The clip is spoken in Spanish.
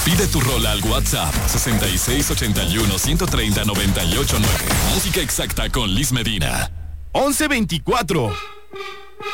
Pide tu rola al WhatsApp 6681-130-989. Música exacta con Liz Medina. 1124.